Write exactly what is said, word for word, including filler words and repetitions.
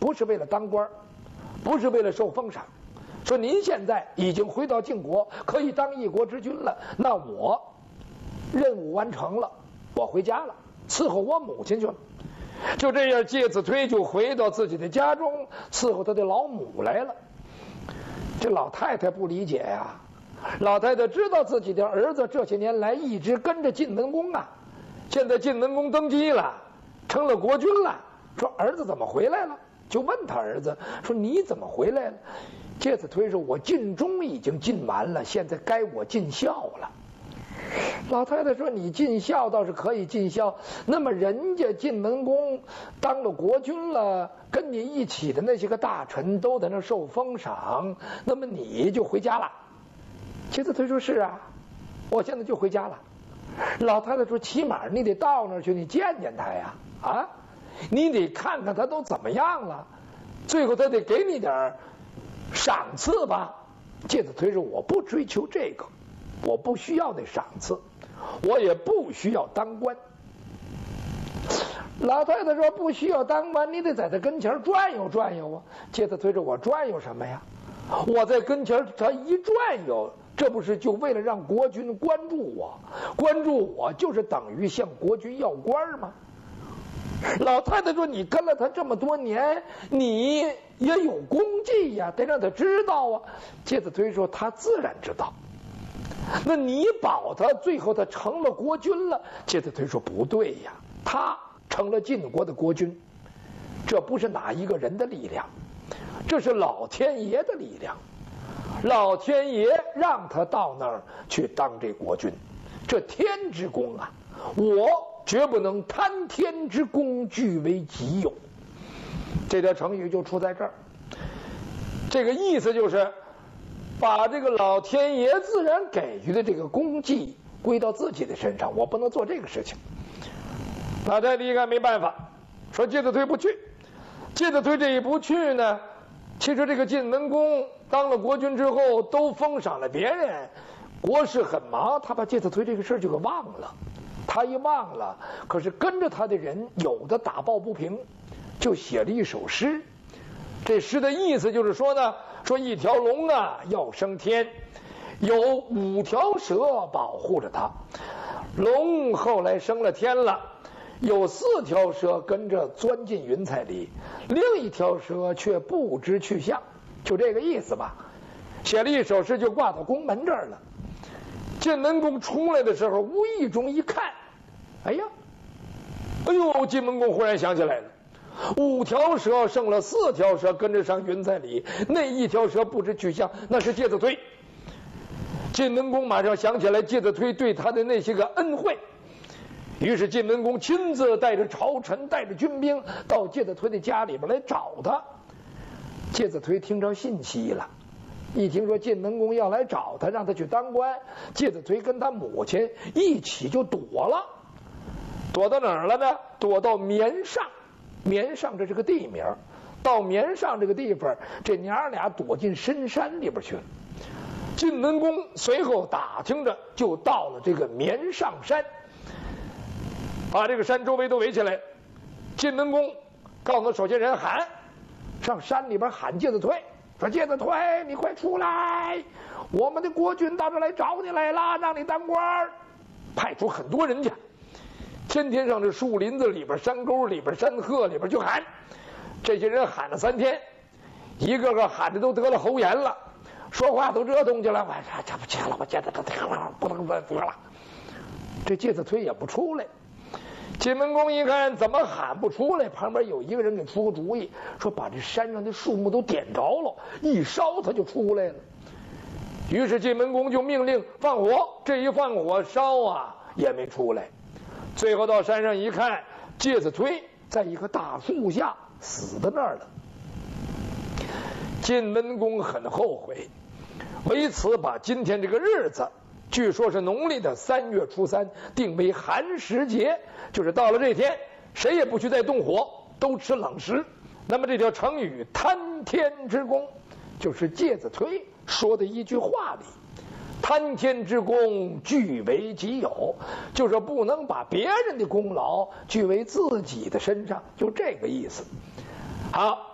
不是为了当官，不是为了受封赏。说您现在已经回到晋国，可以当一国之君了，那我任务完成了，我回家了，伺候我母亲去了。就这样，介子推就回到自己的家中，伺候他的老母来了。这老太太不理解呀、啊，老太太知道自己的儿子这些年来一直跟着晋文公啊，现在晋文公登基了，成了国君了，说儿子怎么回来了？就问他儿子说：“你怎么回来了？”介子推说：“我尽忠已经尽完了，现在该我尽孝了。”老太太说：“你尽孝倒是可以尽孝，那么人家晋文公当了国君了，跟你一起的那些个大臣都在那受封赏，那么你就回家了。”介子推说：“是啊，我现在就回家了。”老太太说：“起码你得到那儿去，你见见他呀，啊，你得看看他都怎么样了，最后他得给你点赏赐吧。”介子推说：“我不追求这个，我不需要那赏赐，我也不需要当官。”老太太说：“不需要当官，你得在他跟前转悠转悠啊。”介子推说：“我转悠什么呀？我在跟前他一转悠，这不是就为了让国君关注我？关注我就是等于向国君要官吗？”老太太说：“你跟了他这么多年，你也有功绩呀，得让他知道啊。”介子推说：“他自然知道。”那你保他，最后他成了国君了。介子推说：“不对呀，他成了晋国的国君，这不是哪一个人的力量，这是老天爷的力量。老天爷让他到那儿去当这国君，这天之功啊，我绝不能贪天之功据为己有。”这条成语就出在这儿，这个意思就是把这个老天爷自然给予的这个功绩归到自己的身上，我不能做这个事情。老太太一看没办法，说介子推不去。介子推这一不去呢，其实这个晋文公当了国君之后都封赏了别人，国事很忙，他把介子推这个事就给忘了。他一忘了，可是跟着他的人有的打抱不平，就写了一首诗。这诗的意思就是说呢，说一条龙啊要升天，有五条蛇保护着它。龙后来升了天了，有四条蛇跟着钻进云彩里，另一条蛇却不知去向，就这个意思吧。写了一首诗就挂到宫门这儿了。晋文公出来的时候，无意中一看，哎呀，哎呦！晋文公忽然想起来了，五条蛇剩了四条蛇跟着上云彩里，那一条蛇不知去向，那是介子推。晋文公马上想起来介子推对他的那些个恩惠，于是晋文公亲自带着朝臣带着军兵到介子推的家里边来找他。介子推听着信息了，一听说晋文公要来找他，让他去当官，介子推跟他母亲一起就躲了。躲到哪儿了呢？躲到绵上。绵上这是个地名，到绵上这个地方，这娘俩躲进深山里边去了。晋文公随后打听着，就到了这个绵上山，把这个山周围都围起来。晋文公告诉手下人喊，上山里边喊介子推，说介子推，你快出来，我们的国君到这来找你来了，让你当官。派出很多人去，天天上这树林子里边、山沟里边、山壑里边去喊。这些人喊了三天，一个个喊着都得了喉炎了，说话都这动静了。我说这不去了，我觉得不能再说了。这介子推也不出来。晋文公一看怎么喊不出来，旁边有一个人给出个主意，说把这山上的树木都点着了，一烧他就出来了。于是晋文公就命令放火，这一放火烧啊也没出来。最后到山上一看，介子推在一棵大树下死在那儿了。晋文公很后悔，为此把今天这个日子，据说是农历的三月初三，定为寒食节，就是到了这天，谁也不许再动火，都吃冷食。那么这条成语“贪天之功”，就是介子推说的一句话里。贪天之功据为己有，就是不能把别人的功劳据为自己的身上，就这个意思。好，